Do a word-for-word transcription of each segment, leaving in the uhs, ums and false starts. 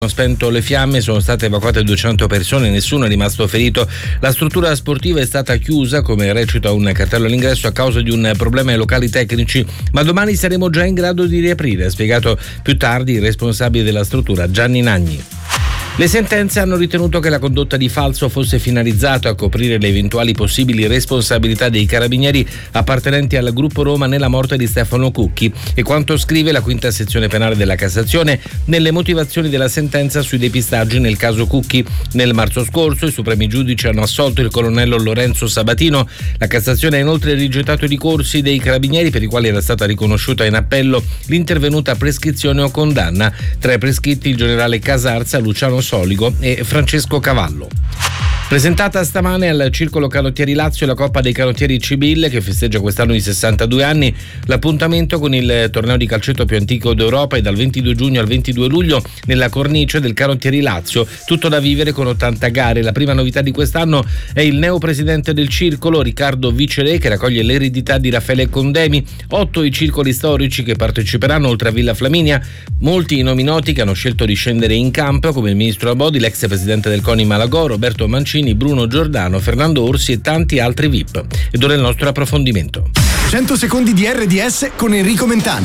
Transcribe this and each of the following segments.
spento le fiamme, sono state evacuate duecento persone, nessuno è rimasto ferito. La struttura sportiva è stata chiusa, come recita un cartello all'ingresso, a causa di un problema ai locali tecnici, ma domani saremo già in grado di riaprire, ha spiegato più tardi il responsabile della struttura, Gianni Nagni. Le sentenze hanno ritenuto che la condotta di falso fosse finalizzato a coprire le eventuali possibili responsabilità dei carabinieri appartenenti al gruppo Roma nella morte di Stefano Cucchi e quanto scrive la quinta sezione penale della Cassazione nelle motivazioni della sentenza sui depistaggi nel caso Cucchi. Nel marzo scorso i supremi giudici hanno assolto il colonnello Lorenzo Sabatino. La Cassazione ha inoltre rigettato i ricorsi dei carabinieri per i quali era stata riconosciuta in appello l'intervenuta prescrizione o condanna. Tra i prescritti il generale Casarza, Luciano Soligo e Francesco Cavallo. Presentata stamane al Circolo Canottieri Lazio la Coppa dei Canottieri Cibil, che festeggia quest'anno i sessantadue anni, l'appuntamento con il torneo di calcetto più antico d'Europa è dal ventidue giugno al ventidue luglio nella cornice del Canottieri Lazio, tutto da vivere con ottanta gare. La prima novità di quest'anno è il neopresidente del circolo, Riccardo Viceré, che raccoglie l'eredità di Raffaele Condemi. Otto i circoli storici che parteciperanno oltre a Villa Flaminia, molti i nomi noti che hanno scelto di scendere in campo, come il ministro Abodi, l'ex presidente del CONI Malagò, Roberto Mancini, Bruno Giordano, Fernando Orsi e tanti altri V I P. Ed ora il nostro approfondimento. cento secondi di R D S con Enrico Mentana.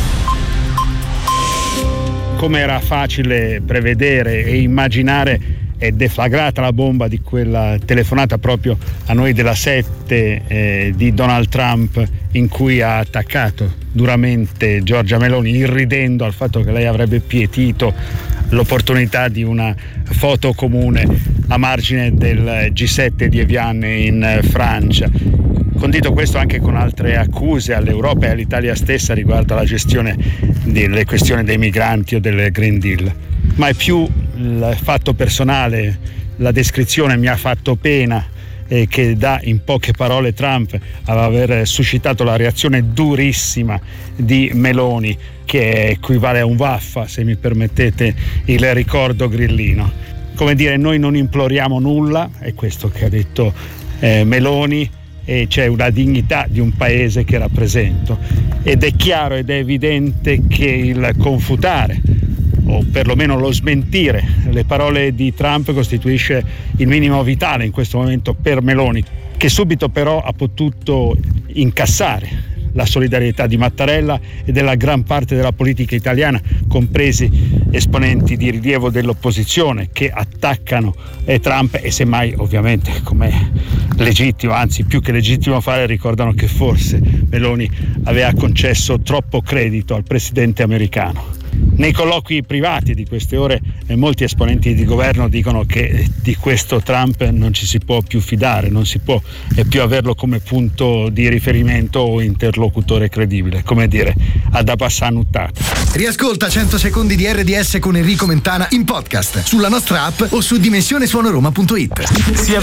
Come era facile prevedere e immaginare, è deflagrata la bomba di quella telefonata proprio a noi della sette eh, di Donald Trump, in cui ha attaccato duramente Giorgia Meloni, irridendo al fatto che lei avrebbe pietito l'opportunità di una foto comune a margine del G sette di Evian in Francia. Condito questo anche con altre accuse all'Europa e all'Italia stessa riguardo alla gestione delle questioni dei migranti o del Green Deal. Ma è più il fatto personale, la descrizione mi ha fatto pena eh, che dà in poche parole Trump ad aver suscitato la reazione durissima di Meloni, che equivale a un vaffa, se mi permettete il ricordo grillino. Come dire, noi non imploriamo nulla, è questo che ha detto eh, Meloni, e c'è una dignità di un paese che rappresento, ed è chiaro ed è evidente che il confutare o perlomeno lo smentire le parole di Trump costituisce il minimo vitale in questo momento per Meloni, che subito però ha potuto incassare la solidarietà di Mattarella e della gran parte della politica italiana, compresi esponenti di rilievo dell'opposizione che attaccano eh, Trump e semmai, ovviamente, come legittimo, anzi più che legittimo fare, ricordano che forse Meloni aveva concesso troppo credito al presidente americano. Nei colloqui privati di queste ore eh, molti esponenti di governo dicono che di questo Trump non ci si può più fidare, non si può eh, più averlo come punto di riferimento o interlocutore credibile, come dire, ad abbassare nuttata. Riascolta cento secondi di R D S con Enrico Mentana in podcast sulla nostra app o su dimensione suonoroma punto it.